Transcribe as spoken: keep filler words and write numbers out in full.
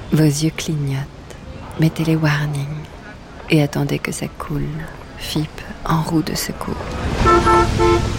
Vos yeux clignotent, mettez les warnings et attendez que ça coule. F I P en roue de secours.